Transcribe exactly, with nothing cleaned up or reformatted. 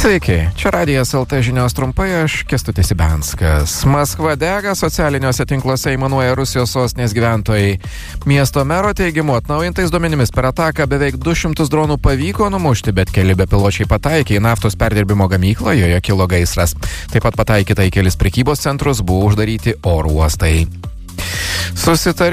Sveiki, čia Radijas L T žinios trumpai, aš Kęstutis Ibenskas. Maskva dega, socialiniuose tinkluose įmanuoja Rusijos sostinės gyventojai. Miesto mero teigimu atnaujintais duomenimis per ataką beveik du šimtus dronų pavyko numušti, bet keli bepiločiai pataikė į naftos perdirbimo gamyklą, joje kilo gaisras. Taip pat pataikyta į kelis prekybos centrus, buvo uždaryti oro uostai. Susitarimas